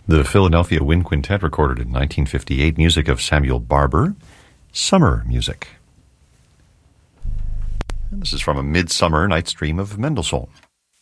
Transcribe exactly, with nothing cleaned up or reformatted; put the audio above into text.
The Philadelphia Wind Quintet recorded in nineteen fifty-eight, music of Samuel Barber, Summer Music. And this is from A Midsummer Night's Dream of Mendelssohn.